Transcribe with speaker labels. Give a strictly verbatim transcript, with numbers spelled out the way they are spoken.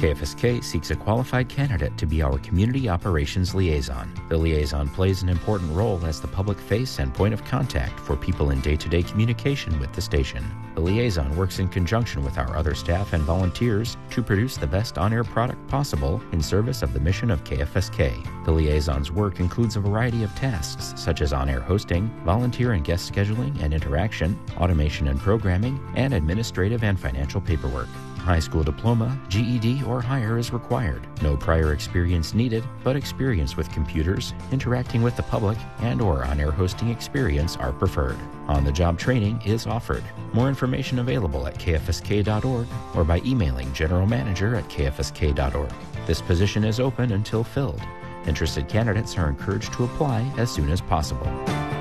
Speaker 1: K F S K seeks a qualified candidate to be our community operations liaison. The liaison plays an important role as the public face and point of contact for people in day-to-day communication with the station. The liaison works in conjunction with our other staff and volunteers to produce the best on-air product possible in service of the mission of K F S K. The liaison's work includes a variety of tasks such as on-air hosting, volunteer and guest scheduling and interaction, automation and programming, and administrative and financial paperwork. High school diploma, G E D, or higher is required. No prior experience needed, but experience with computers, interacting with the public, and or on-air hosting experience are preferred. On-the-job training is offered. More information available at K F S K dot org or by emailing general manager at K F S K dot org. This position is open until filled. Interested candidates are encouraged to apply as soon as possible.